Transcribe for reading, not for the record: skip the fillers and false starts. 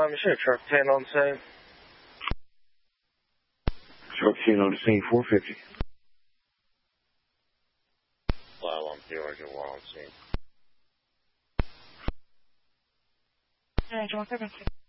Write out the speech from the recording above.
Sure, truck 10 on scene. Truck 10 on the scene, 450. Fly on Georgia, we're on scene. Yeah, 170.